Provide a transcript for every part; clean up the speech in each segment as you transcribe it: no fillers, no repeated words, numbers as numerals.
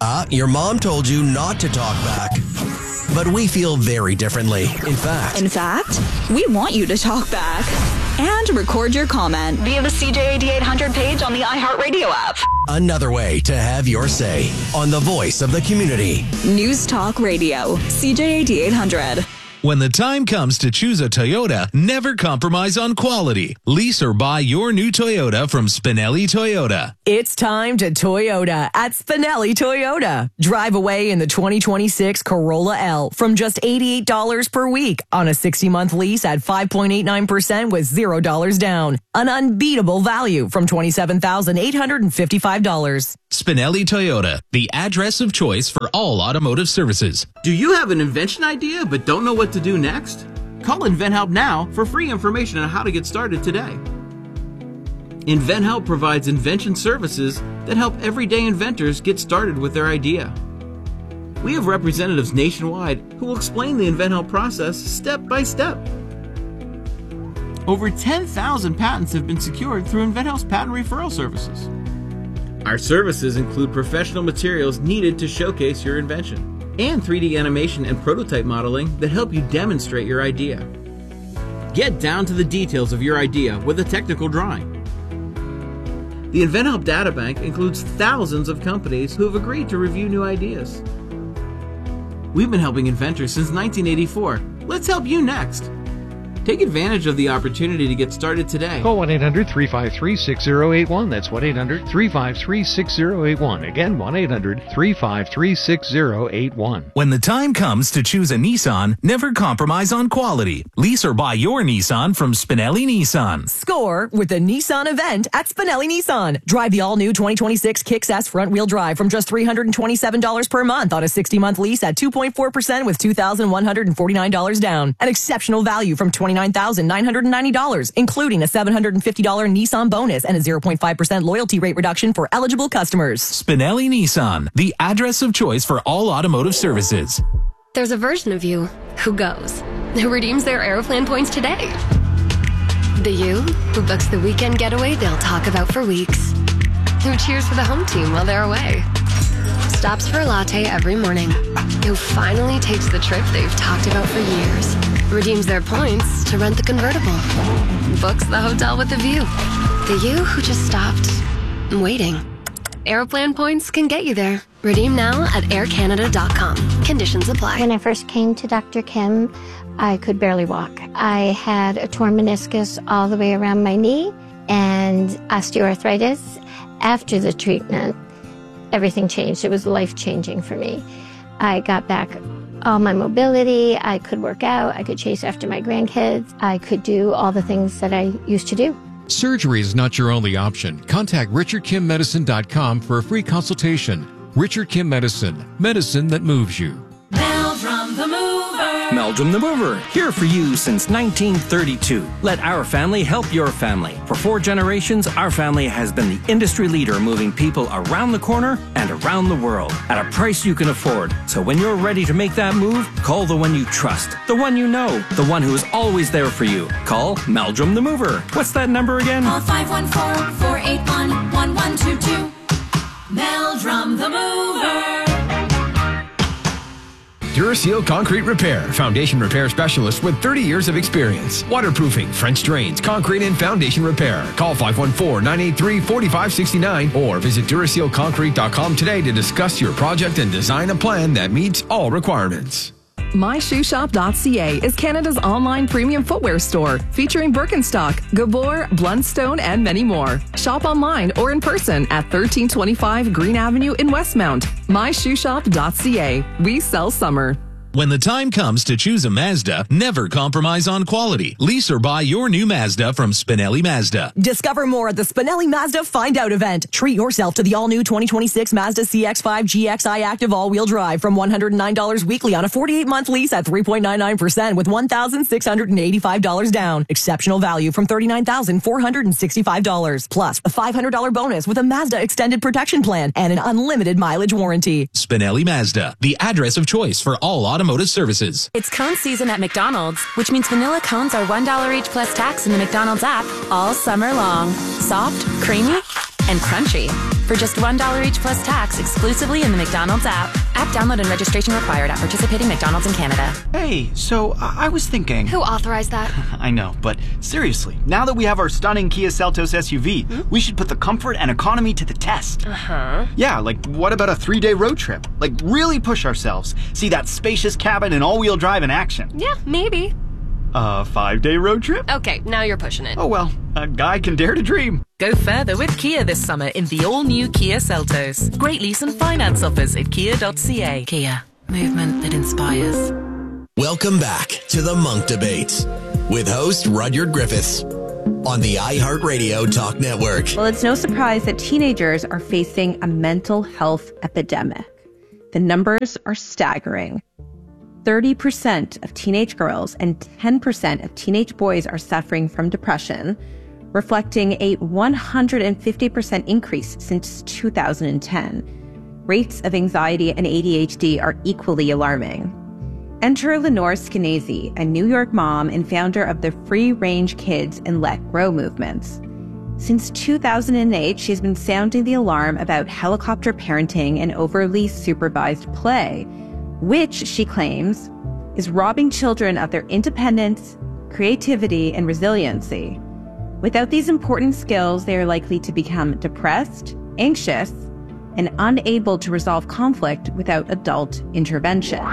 Your mom told you not to talk back. But we feel very differently. In fact, we want you to talk back and record your comment via the CJAD 800 page on the iHeartRadio app. Another way to have your say on the voice of the community. News Talk Radio, CJAD 800. When the time comes to choose a Toyota, never compromise on quality. Lease or buy your new Toyota from Spinelli Toyota. It's time to Toyota at Spinelli Toyota. Drive away in the 2026 Corolla L from just $88 per week on a 60-month lease at 5.89% with $0 down. An unbeatable value from $27,855. Spinelli Toyota, the address of choice for all automotive services. Do you have an invention idea but don't know what to do next? Call InventHelp now for free information on how to get started today. InventHelp provides invention services that help everyday inventors get started with their idea. We have representatives nationwide who will explain the InventHelp process step by step. Over 10,000 patents have been secured through InventHelp's patent referral services. Our services include professional materials needed to showcase your invention and 3D animation and prototype modeling that help you demonstrate your idea. Get down to the details of your idea with a technical drawing. The InventHelp Databank includes thousands of companies who have agreed to review new ideas. We've been helping inventors since 1984. Let's help you next. Take advantage of the opportunity to get started today. Call 1-800-353-6081. That's 1-800-353-6081. Again, 1-800-353-6081. When the time comes to choose a Nissan, never compromise on quality. Lease or buy your Nissan from Spinelli Nissan. Score with the Nissan event at Spinelli Nissan. Drive the all-new 2026 Kicks S front-wheel drive from just $327 per month on a 60-month lease at 2.4% with $2,149 down. An exceptional value from $29,990, including a $750 Nissan bonus and a 0.5% loyalty rate reduction for eligible customers. Spinelli Nissan, the address of choice for all automotive services. There's a version of you who goes, who redeems their Aeroplan points today. The you who books the weekend getaway they'll talk about for weeks. Who cheers for the home team while they're away. Stops for a latte every morning. Who finally takes the trip they've talked about for years. Redeems their points to rent the convertible. Books the hotel with a view. The you who just stopped waiting. Aeroplan points can get you there. Redeem now at aircanada.com. Conditions apply. When I first came to Dr. Kim, I could barely walk. I had a torn meniscus all the way around my knee and osteoarthritis. After the treatment, everything changed. It was life-changing for me. I got back all my mobility. I could work out. I could chase after my grandkids. I could do all the things that I used to do. Surgery is not your only option. Contact RichardKimMedicine.com for a free consultation. Richard Kim Medicine, medicine that moves you. Meldrum the Mover. Meldrum the Mover, here for you since 1932. Let our family help your family. For 4 generations, our family has been the industry leader moving people around the corner and around the world at a price you can afford. So when you're ready to make that move, call the one you trust, the one you know, the one who is always there for you. Call Meldrum the Mover. What's that number again? Call 514-481-1122. Meldrum the Mover. Duraseal Concrete Repair, foundation repair specialist with 30 years of experience. Waterproofing, French drains, concrete and foundation repair. Call 514-983-4569 or visit DurasealConcrete.com today to discuss your project and design a plan that meets all requirements. MyShoeshop.ca is Canada's online premium footwear store featuring Birkenstock, Gabor, Blundstone, and many more. Shop online or in person at 1325 Green Avenue in Westmount. MyShoeshop.ca. We sell summer. When the time comes to choose a Mazda, never compromise on quality. Lease or buy your new Mazda from Spinelli Mazda. Discover more at the Spinelli Mazda Find Out event. Treat yourself to the all-new 2026 Mazda CX-5 GXI Active all-wheel drive from $109 weekly on a 48-month lease at 3.99% with $1,685 down. Exceptional value from $39,465. Plus, a $500 bonus with a Mazda Extended Protection Plan and an unlimited mileage warranty. Spinelli Mazda, the address of choice for all automotive Automotive Services. It's cone season at McDonald's, which means vanilla cones are $1 each plus tax in the McDonald's app all summer long. Soft, creamy, and crunchy. For just $1 each plus tax exclusively in the McDonald's app. App download and registration required at participating McDonald's in Canada. Hey, so I was thinking... Who authorized that? I know, but seriously, now that we have our stunning Kia Seltos SUV, we should put the comfort and economy to the test. Uh-huh. Yeah, like what about a 3-day road trip? Like really push ourselves. See that spacious cabin and all-wheel drive in action. Yeah, maybe. A 5-day road trip? Okay, now you're pushing it. Oh well, a guy can dare to dream. Go further with Kia this summer in the all-new Kia Seltos. Great lease and finance offers at kia.ca. Kia, movement that inspires. Welcome back to the Monk Debates with host Rudyard Griffiths on the iHeartRadio Talk Network. Well, it's no surprise that teenagers are facing a mental health epidemic. The numbers are staggering. 30% of teenage girls and 10% of teenage boys are suffering from depression, reflecting a 150% increase since 2010. Rates of anxiety and ADHD are equally alarming. Enter Lenore Skenazy, a New York mom and founder of the Free Range Kids and Let Grow movements. Since 2008, she's been sounding the alarm about helicopter parenting and overly supervised play, which she claims is robbing children of their independence, creativity, and resiliency. Without these important skills, they are likely to become depressed, anxious, and unable to resolve conflict without adult intervention.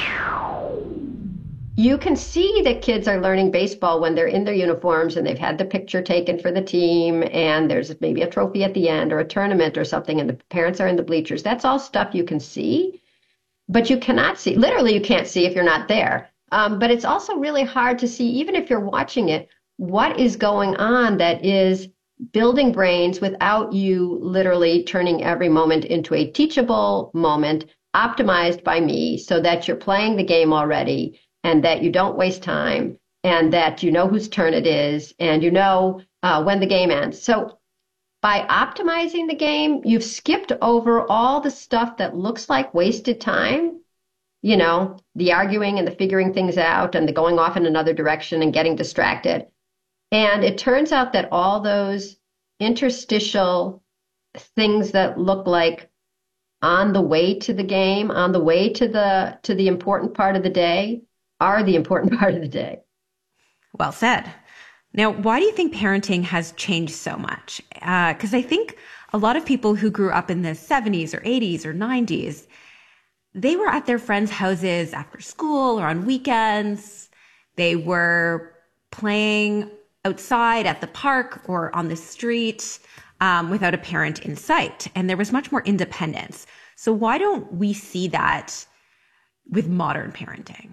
You can see that kids are learning baseball when they're in their uniforms and they've had the picture taken for the team and there's maybe a trophy at the end or a tournament or something and the parents are in the bleachers. That's all stuff you can see, but you cannot see. Literally, you can't see if you're not there. But it's also really hard to see, even if you're watching it, what is going on that is building brains without you literally turning every moment into a teachable moment optimized by me so that you're playing the game already and that you don't waste time and that you know whose turn it is and you know when the game ends. So by optimizing the game, you've skipped over all the stuff that looks like wasted time, you know, the arguing and the figuring things out and the going off in another direction and getting distracted. And it turns out that all those interstitial things that look like on the way to the game, on the way to the important part of the day, are the important part of the day. Well said. Now, why do you think parenting has changed so much? Because I think a lot of people who grew up in the 70s or 80s or 90s, they were at their friends' houses after school or on weekends. They were playing outside at the park or on the street without a parent in sight. And there was much more independence. So why don't we see that with modern parenting?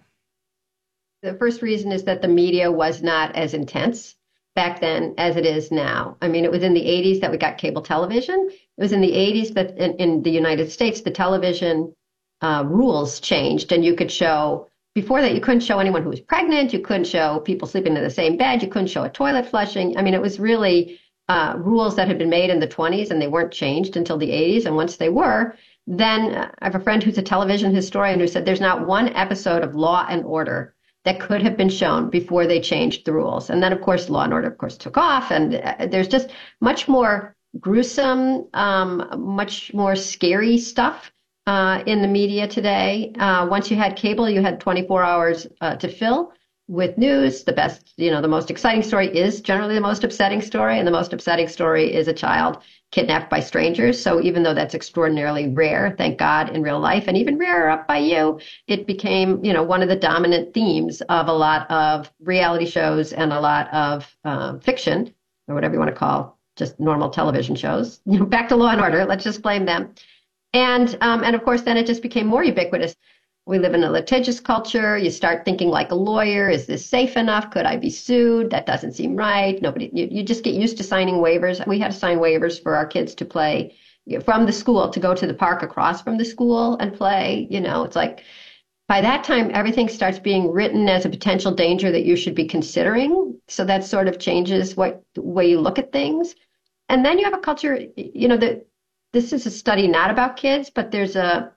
The first reason is that the media was not as intense back then as it is now. I mean, it was in the 80s that we got cable television. It was in the 80s that in the United States, the television rules changed and you could show. Before that, you couldn't show anyone who was pregnant. You couldn't show people sleeping in the same bed. You couldn't show a toilet flushing. I mean, it was really rules that had been made in the 20s and they weren't changed until the 80s. And once they were, then I have a friend who's a television historian who said there's not one episode of Law and Order that could have been shown before they changed the rules. And then, of course, Law and Order, of course, took off. And there's just much more gruesome, much more scary stuff in the media today. Once you had cable, you had 24 hours to fill with news. The best, the most exciting story is generally the most upsetting story. And the most upsetting story is a child kidnapped by strangers. So even though that's extraordinarily rare, thank God, in real life, and even rarer up by you, it became, one of the dominant themes of a lot of reality shows and a lot of fiction, or whatever you want to call just normal television shows. Back to Law and Order. Let's just blame them. And of course, then it just became more ubiquitous. We live in a litigious culture. You start thinking like a lawyer. Is this safe enough? Could I be sued? That doesn't seem right. You just get used to signing waivers. We had to sign waivers for our kids to play from the school, to go to the park across from the school and play. It's like by that time, everything starts being written as a potential danger that you should be considering. So that sort of changes the way you look at things. And then you have a culture, that this is a study not about kids, but there's a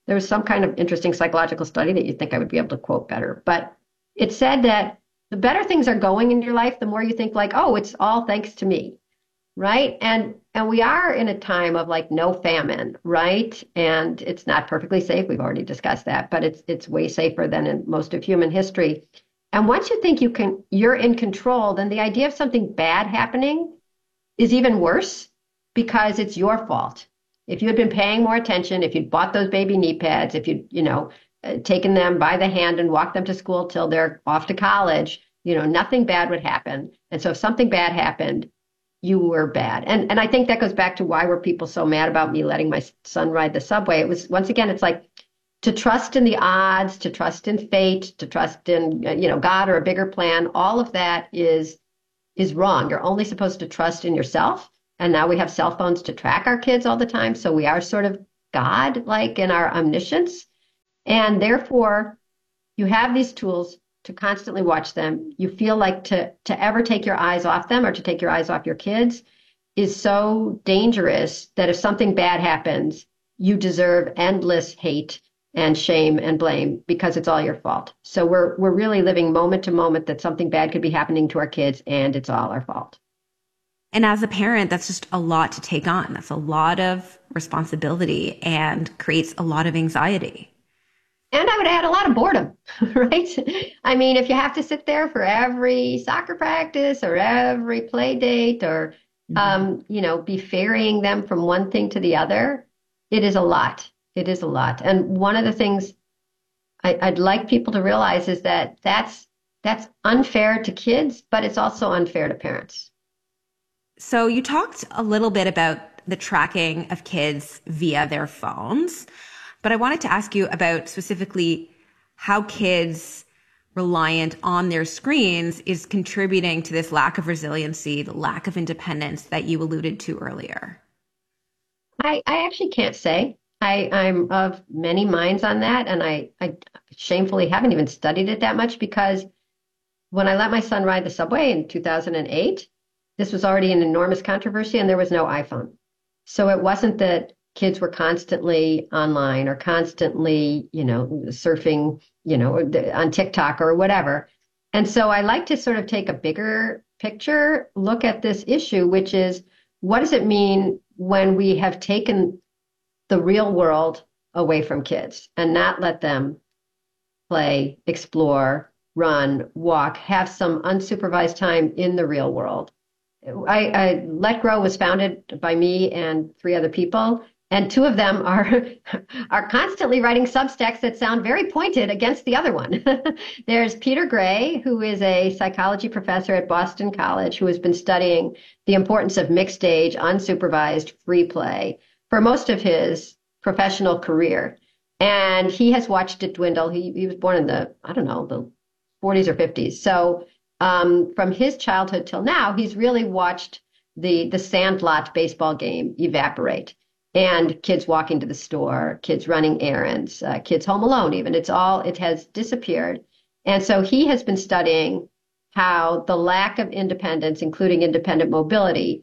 there was some kind of interesting psychological study that you'd think I would be able to quote better. But it said that the better things are going in your life, the more you think like, oh, it's all thanks to me, right? And we are in a time of like no famine, right? And it's not perfectly safe. We've already discussed that, but it's way safer than in most of human history. And once you think you're in control, then the idea of something bad happening is even worse because it's your fault. If you had been paying more attention, if you'd bought those baby knee pads, if you'd, taken them by the hand and walked them to school till they're off to college, nothing bad would happen. And so if something bad happened, you were bad. And I think that goes back to why were people so mad about me letting my son ride the subway. It was, once again, it's like to trust in the odds, to trust in fate, to trust in, God or a bigger plan. All of that is wrong. You're only supposed to trust in yourself. And now we have cell phones to track our kids all the time. So we are sort of God-like in our omniscience. And therefore, you have these tools to constantly watch them. You feel like to ever take your eyes off them or to take your eyes off your kids is so dangerous that if something bad happens, you deserve endless hate and shame and blame because it's all your fault. So we're really living moment to moment that something bad could be happening to our kids and it's all our fault. And as a parent, that's just a lot to take on. That's a lot of responsibility and creates a lot of anxiety. And I would add a lot of boredom, right? I mean, if you have to sit there for every soccer practice or every play date or, be ferrying them from one thing to the other, it is a lot. It is a lot. And one of the things I'd like people to realize is that that's unfair to kids, but it's also unfair to parents. So you talked a little bit about the tracking of kids via their phones, but I wanted to ask you about specifically how kids reliant on their screens is contributing to this lack of resiliency, the lack of independence that you alluded to earlier. I actually can't say. I'm of many minds on that, and I shamefully haven't even studied it that much because when I let my son ride the subway in 2008, this was already an enormous controversy and there was no iPhone. So it wasn't that kids were constantly online or constantly, surfing, on TikTok or whatever. And so I like to sort of take a bigger picture look at this issue, which is what does it mean when we have taken the real world away from kids and not let them play, explore, run, walk, have some unsupervised time in the real world. I Let Grow was founded by me and 3 other people, and 2 of them are constantly writing Substacks that sound very pointed against the other one. There's Peter Gray, who is a psychology professor at Boston College, who has been studying the importance of mixed age, unsupervised free play for most of his professional career. And he has watched it dwindle. He was born in the 40s or 50s. So from his childhood till now, he's really watched the sandlot baseball game evaporate and kids walking to the store, kids running errands, kids home alone even. It has disappeared. And so he has been studying how the lack of independence, including independent mobility,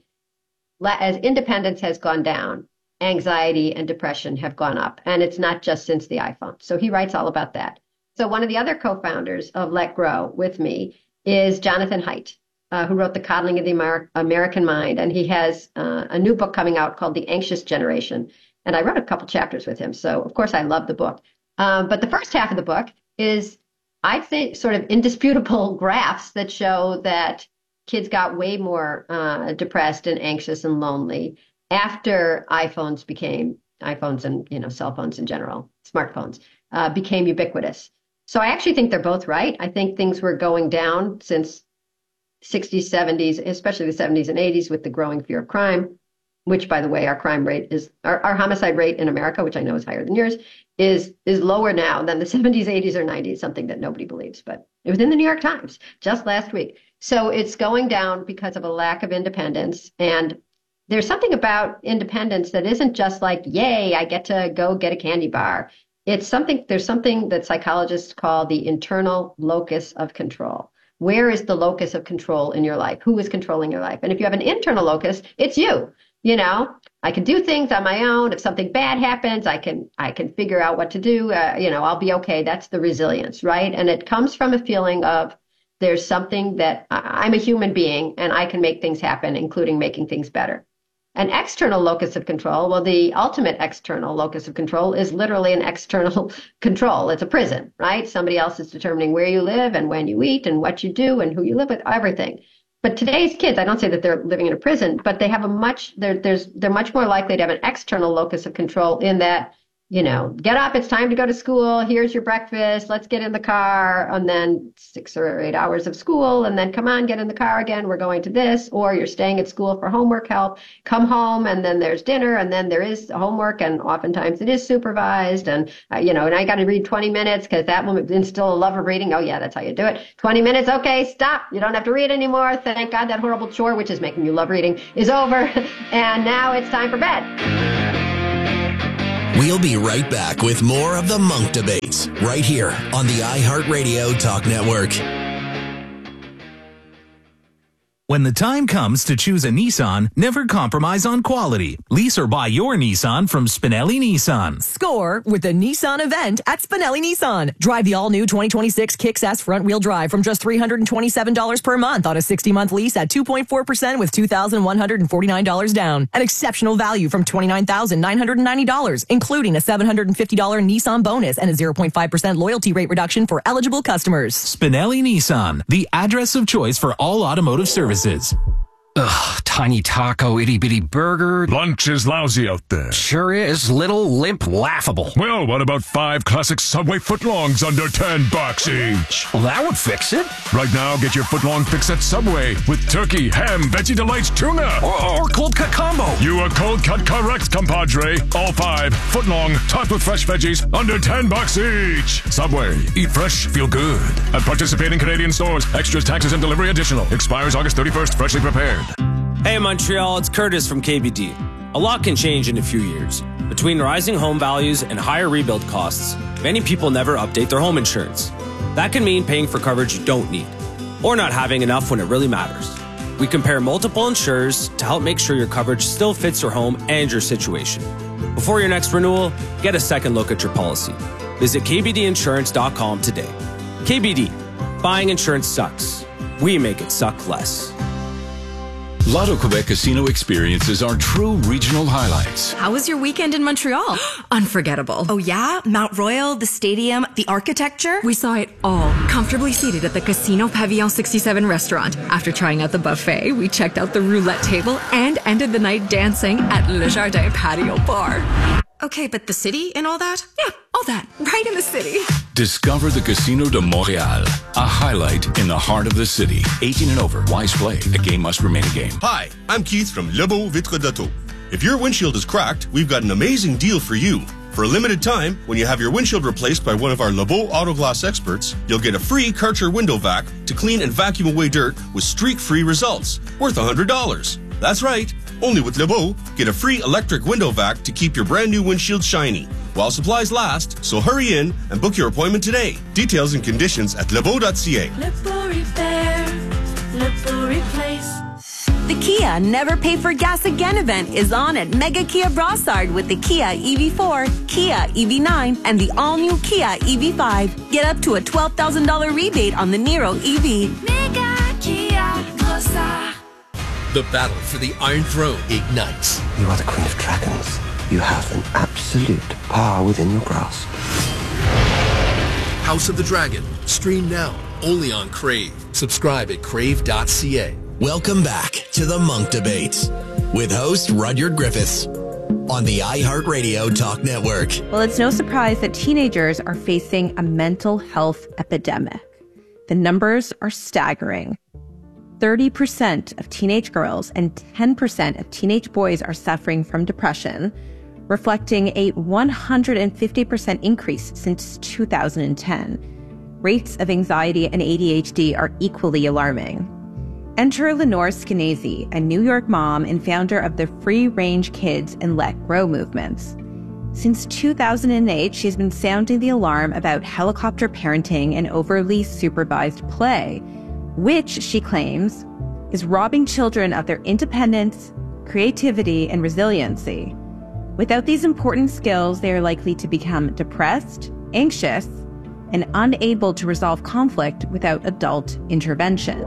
as independence has gone down, anxiety and depression have gone up. And it's not just since the iPhone. So he writes all about that. So one of the other co-founders of Let Grow with me is Jonathan Haidt, who wrote The Coddling of the American Mind. And he has a new book coming out called The Anxious Generation. And I wrote a couple chapters with him. So, of course, I love the book. But the first half of the book is, I'd say, sort of indisputable graphs that show that kids got way more depressed and anxious and lonely after iPhones and, cell phones in general, smartphones, became ubiquitous. So I actually think they're both right. I think things were going down since 60s, 70s, especially the 70s and 80s with the growing fear of crime, which, by the way, our crime rate is, our homicide rate in America, which I know is higher than yours, is lower now than the 70s, 80s, or 90s, something that nobody believes. But it was in the New York Times just last week. So it's going down because of a lack of independence. And there's something about independence that isn't just like, yay, I get to go get a candy bar. There's something that psychologists call the internal locus of control. Where is the locus of control in your life? Who is controlling your life? And if you have an internal locus, it's you. I can do things on my own. If something bad happens, I can figure out what to do. I'll be okay. That's the resilience, right? And it comes from a feeling of there's something that I'm a human being and I can make things happen, including making things better. An external locus of control, well, the ultimate external locus of control is literally an external control. It's a prison, right? Somebody else is determining where you live and when you eat and what you do and who you live with, everything. But today's kids, I don't say that they're living in a prison, but they have they're much more likely to have an external locus of control in that, get up, it's time to go to school, here's your breakfast, let's get in the car, and then 6 or 8 hours of school, and then come on, get in the car again, we're going to this, or you're staying at school for homework help, come home, and then there's dinner, and then there is homework, and oftentimes it is supervised, and, and I got to read 20 minutes, because that will instill a love of reading. Oh yeah, that's how you do it. 20 minutes, okay, stop, you don't have to read anymore, thank God that horrible chore, which is making you love reading, is over, and now it's time for bed. We'll be right back with more of the Monk Debates right here on the iHeartRadio Talk Network. When the time comes to choose a Nissan, never compromise on quality. Lease or buy your Nissan from Spinelli Nissan. Score with the Nissan event at Spinelli Nissan. Drive the all-new 2026 Kicks S front-wheel drive from just $327 per month on a 60-month lease at 2.4% with $2,149 down. An exceptional value from $29,990, including a $750 Nissan bonus and a 0.5% loyalty rate reduction for eligible customers. Spinelli Nissan, the address of choice for all automotive services. Ugh, tiny taco, itty-bitty burger. Lunch is lousy out there. Sure is. Little, limp, laughable. Well, what about 5 classic Subway footlongs under $10 each? Well, that would fix it. Right now, get your footlong fix at Subway with turkey, ham, Veggie Delights, tuna. Or cold cut combo. You are cold cut correct, compadre. All 5 footlong, topped with fresh veggies, under $10 each. Subway. Eat fresh, feel good. At participating Canadian stores. Extras, taxes, and delivery additional. Expires August 31st. Freshly prepared. Hey Montreal, it's Curtis from KBD. A lot can change in a few years. Between rising home values and higher rebuild costs, many people never update their home insurance. That can mean paying for coverage you don't need, or not having enough when it really matters. We compare multiple insurers to help make sure your coverage still fits your home and your situation. Before your next renewal, get a second look at your policy. Visit kbdinsurance.com today. KBD, buying insurance sucks. We make it suck less. Lotto Quebec casino experiences are true regional highlights. How was your weekend in Montreal? Unforgettable. Oh yeah? Mount Royal, the stadium, the architecture? We saw it all, comfortably seated at the Casino Pavillon 67 restaurant. After trying out the buffet, we checked out the roulette table and ended the night dancing at Le Jardin Patio Bar. Okay, but the city and all that? Yeah, all that. Right in the city. Discover the Casino de Montréal, a highlight in the heart of the city. 18 and over. Wise play. A game must remain a game. Hi, I'm Keith from Lebeau Vitre d'Auto. If your windshield is cracked, we've got an amazing deal for you. For a limited time, when you have your windshield replaced by one of our Lebeau Auto Glass experts, you'll get a free Karcher window vac to clean and vacuum away dirt with streak-free results, worth $100. That's right. Only with Lebeau, get a free electric window vac to keep your brand new windshield shiny while supplies last, so hurry in and book your appointment today. Details and conditions at lebeau.ca. Lebeau Repair, Lebeau Replace. The Kia Never Pay for Gas Again event is on at Mega Kia Brossard with the Kia EV4, Kia EV9, and the all-new Kia EV5. Get up to a $12,000 rebate on the Niro EV. Mega Kia Brossard. The battle for the Iron Throne ignites. You are the Queen of Dragons. You have an absolute power within your grasp. House of the Dragon. Stream now, only on Crave. Subscribe at crave.ca. Welcome back to the Monk Debates with host Rudyard Griffiths on the iHeartRadio Talk Network. Well, it's no surprise that teenagers are facing a mental health epidemic. The numbers are staggering. 30% of teenage girls and 10% of teenage boys are suffering from depression, reflecting a 150% increase since 2010. Rates of anxiety and ADHD are equally alarming. Enter Lenore Skenazy, a New York mom and founder of the Free Range Kids and Let Grow movements. Since 2008, she's been sounding the alarm about helicopter parenting and overly supervised play, which, she claims, is robbing children of their independence, creativity, and resiliency. Without these important skills, they are likely to become depressed, anxious, and unable to resolve conflict without adult intervention.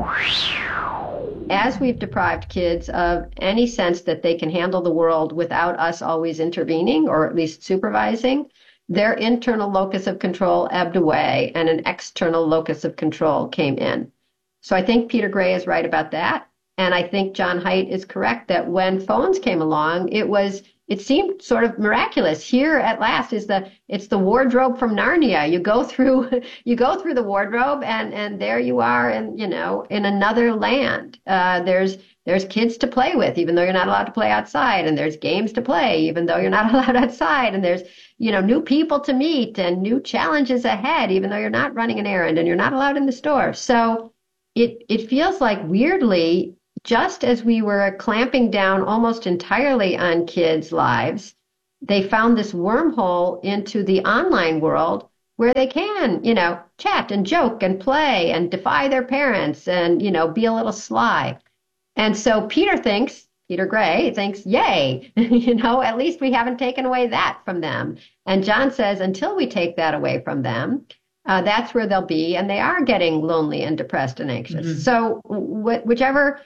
As we've deprived kids of any sense that they can handle the world without us always intervening or at least supervising, their internal locus of control ebbed away and an external locus of control came in. So I think Peter Gray is right about that. And I think John Haidt is correct that when phones came along, it seemed sort of miraculous. Here at last it's the wardrobe from Narnia. You go through the wardrobe and there you are in another land. There's kids to play with, even though you're not allowed to play outside, and there's games to play, even though you're not allowed outside, and there's new people to meet and new challenges ahead, even though you're not running an errand and you're not allowed in the store. So it feels like, weirdly, just as we were clamping down almost entirely on kids' lives, they found this wormhole into the online world where they can, chat and joke and play and defy their parents and, be a little sly. And so Peter Gray thinks, yay, at least we haven't taken away that from them. And John says, until we take that away from them, that's where they'll be. And they are getting lonely and depressed and anxious. Mm-hmm. So whichever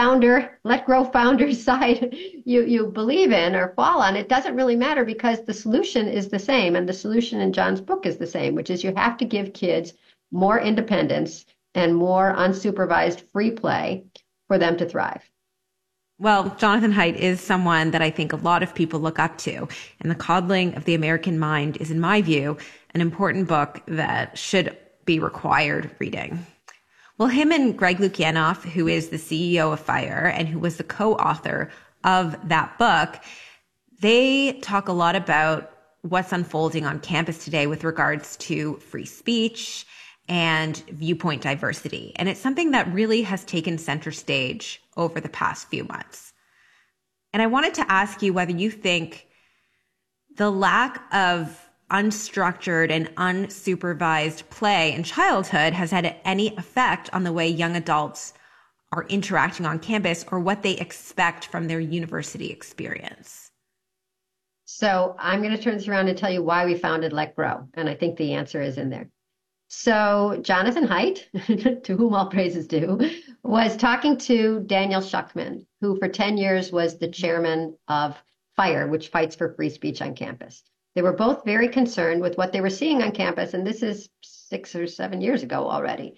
let grow founder's side you believe in or fall on, it doesn't really matter, because the solution is the same. And the solution in John's book is the same, which is you have to give kids more independence and more unsupervised free play for them to thrive. Well, Jonathan Haidt is someone that I think a lot of people look up to. And The Coddling of the American Mind is, in my view, an important book that should be required reading. Well, him and Greg Lukianoff, who is the CEO of FIRE and who was the co-author of that book, they talk a lot about what's unfolding on campus today with regards to free speech and viewpoint diversity. And it's something that really has taken center stage over the past few months. And I wanted to ask you whether you think the lack of unstructured and unsupervised play in childhood has had any effect on the way young adults are interacting on campus, or what they expect from their university experience. So I'm going to turn this around and tell you why we founded Let Grow. And I think the answer is in there. So Jonathan Haidt, to whom all praise is due, was talking to Daniel Schuchman, who for 10 years was the chairman of FIRE, which fights for free speech on campus. They were both very concerned with what they were seeing on campus, and this is 6 or 7 years ago already,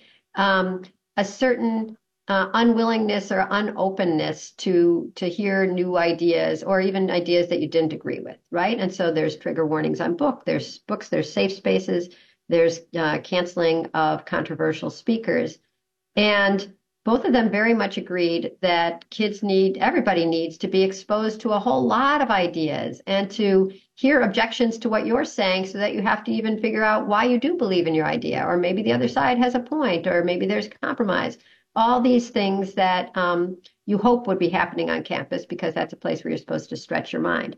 a certain unwillingness or unopenness to hear new ideas, or even ideas that you didn't agree with, right? And so there's trigger warnings on there's books, there's safe spaces, there's canceling of controversial speakers. And both of them very much agreed that everybody needs to be exposed to a whole lot of ideas and to hear objections to what you're saying, so that you have to even figure out why you do believe in your idea, or maybe the other side has a point, or maybe there's compromise. All these things that you hope would be happening on campus, because that's a place where you're supposed to stretch your mind.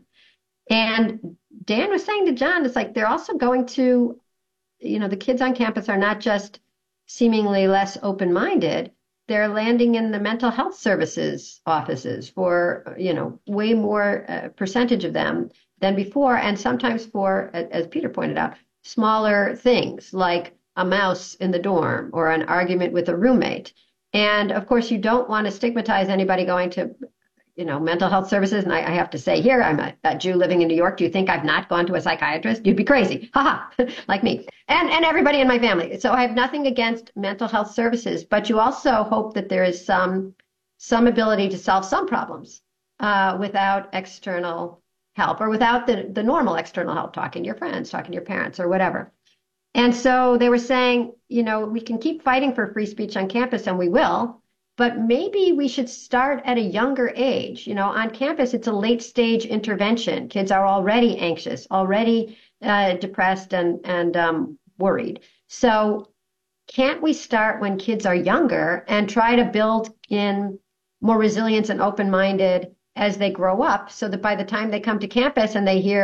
And Dan was saying to John, it's like they're also going to, the kids on campus are not just seemingly less open-minded, they're landing in the mental health services offices for, way more percentage of them than before. And sometimes for, as Peter pointed out, smaller things like a mouse in the dorm or an argument with a roommate. And of course, you don't want to stigmatize anybody going to, mental health services. And I have to say here, I'm a Jew living in New York. Do you think I've not gone to a psychiatrist? You'd be crazy. Ha ha, like me and everybody in my family. So I have nothing against mental health services, but you also hope that there is some ability to solve some problems without external help, or without the normal external help, talking to your friends, talking to your parents, or whatever. And so they were saying, we can keep fighting for free speech on campus, and we will, but maybe we should start at a younger age. On campus, it's a late stage intervention. Kids are already anxious, already depressed and worried. So can't we start when kids are younger and try to build in more resilience and open-minded as they grow up, so that by the time they come to campus and they hear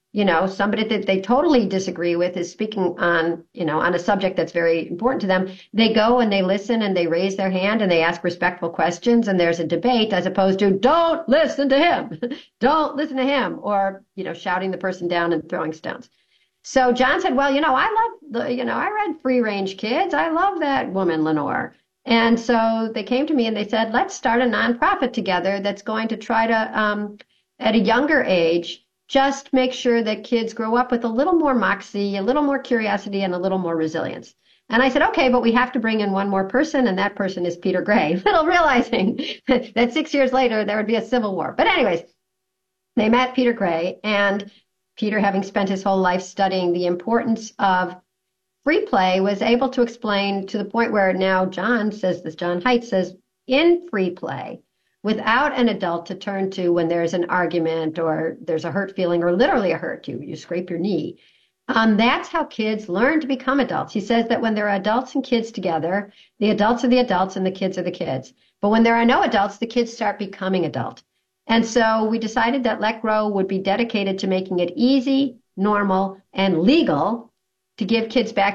somebody that they totally disagree with is speaking on a subject that's very important to them, they go and they listen and they raise their hand and they ask respectful questions and there's a debate, as opposed to don't listen to him, don't listen to him, or, shouting the person down and throwing stones. So John said, well, I read Free Range Kids. I love that woman, Lenore. And so they came to me and they said, let's start a nonprofit together that's going to try to, at a younger age, just make sure that kids grow up with a little more moxie, a little more curiosity, and a little more resilience. And I said, okay, but we have to bring in one more person, and that person is Peter Gray, little realizing that 6 years later there would be a civil war. But anyways, they met Peter Gray, and Peter, having spent his whole life studying the importance of free play, was able to explain to the point where now John Haidt says, in free play, without an adult to turn to when there's an argument or there's a hurt feeling or literally a hurt, you scrape your knee. That's how kids learn to become adults. He says that when there are adults and kids together, the adults are the adults and the kids are the kids. But when there are no adults, the kids start becoming adult. And so we decided that Let Grow would be dedicated to making it easy, normal, and legal to give kids back